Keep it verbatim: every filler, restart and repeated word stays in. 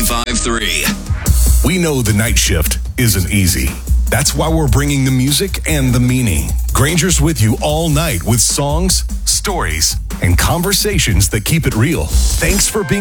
ninety-five three. We know the night shift isn't easy. That's why we're bringing the music and the meaning. Granger's with you all night with songs, stories, and conversations that keep it real. Thanks for being